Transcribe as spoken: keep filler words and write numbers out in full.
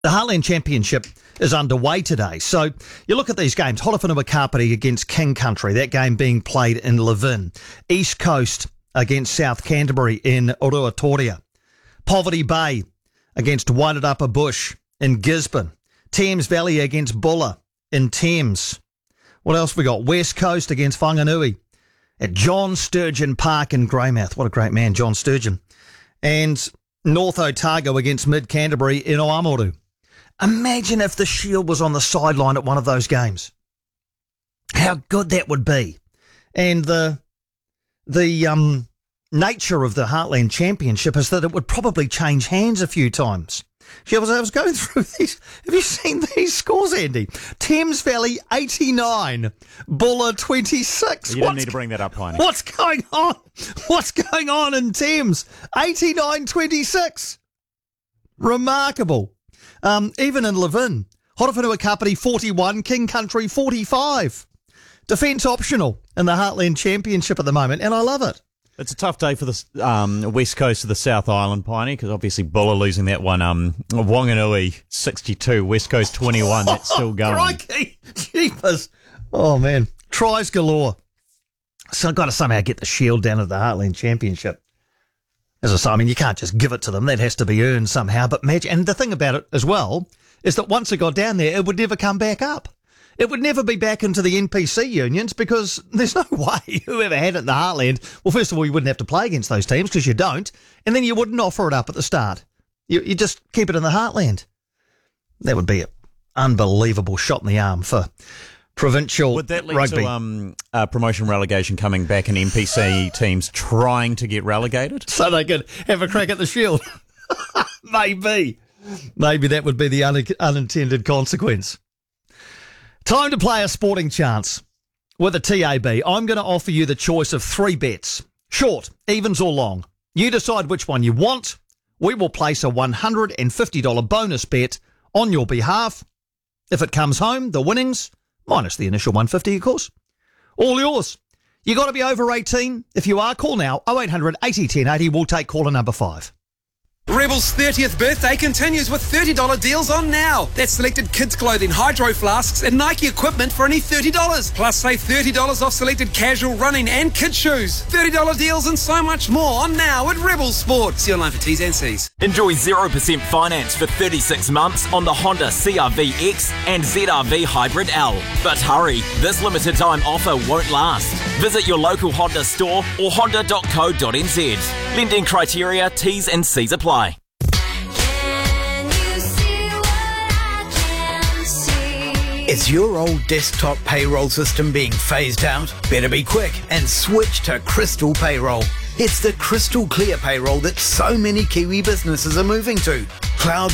The Heartland Championship is underway today. So you look at these games. Horowhenua Kapiti against King Country, that game being played in Levin. East Coast against South Canterbury in Ruatoria. Poverty Bay against Wairarapa Bush in Gisborne. Thames Valley against Bulla in Thames. What else we got? West Coast against Whanganui at John Sturgeon Park in Greymouth. What a great man, John Sturgeon. And North Otago against Mid Canterbury in Oamaru. Imagine if the Shield was on the sideline at one of those games. How good that would be. And the the um, nature of the Heartland Championship is that it would probably change hands a few times. I was, I was going through these. Have you seen these scores, Andy? Thames Valley eighty-nine, Bulla twenty-six. You didn't need to bring that up, Heine. What's going on? What's going on in Thames? eighty-nine twenty-six. Remarkable. Um, even in Levin, Horowhenua Kapiti forty-one, King Country forty-five. Defence optional in the Heartland Championship at the moment, and I love it. It's a tough day for the um, west coast of the South Island, Piney, because obviously Bulla losing that one. Um, Whanganui sixty-two, West Coast twenty-one. That's still going. Crikey, jeepers! Oh man, tries galore. So I've got to somehow get the Shield down to the Heartland Championship. As I say, I mean, you can't just give it to them. That has to be earned somehow. But imagine, and the thing about it as well is that once it got down there, it would never come back up. It would never be back into the N P C unions because there's no way whoever had it in the Heartland, well, first of all, you wouldn't have to play against those teams because you don't, and then you wouldn't offer it up at the start. You, you just keep it in the Heartland. That would be an unbelievable shot in the arm for provincial Would that lead rugby. to um, uh, promotion relegation coming back and N P C teams trying to get relegated? So they could have a crack at the Shield. Maybe. Maybe that would be the un- unintended consequence. Time to play a sporting chance with a T A B. I'm going to offer you the choice of three bets. Short, evens or long. You decide which one you want. We will place a one hundred fifty dollars bonus bet on your behalf. If it comes home, the winnings, minus the initial one hundred fifty dollars, of course, all yours. You got to be over eighteen. If you are, call now. oh eight hundred eighty ten eighty. We'll take caller number five. Rebel's thirtieth birthday continues with thirty dollars deals on now. That's selected kids' clothing, hydro flasks and Nike equipment for only thirty dollars. Plus save thirty dollars off selected casual running and kids' shoes. thirty dollars deals and so much more on now at Rebel Sport. See online for T's and C's. Enjoy zero percent finance for thirty-six months on the Honda C R V X and Z R V Hybrid L. But hurry, this limited time offer won't last. Visit your local Honda store or honda dot co dot n z. Lending criteria, T's and C's apply. Is your old desktop payroll system being phased out? Better be quick and switch to Crystal Payroll. It's the crystal clear payroll that so many Kiwi businesses are moving to. Cloud